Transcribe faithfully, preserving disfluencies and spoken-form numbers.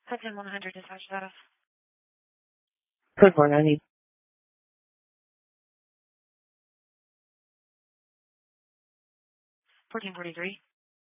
Hudson one hundred dispatch status. Code four ninety. fourteen forty-three.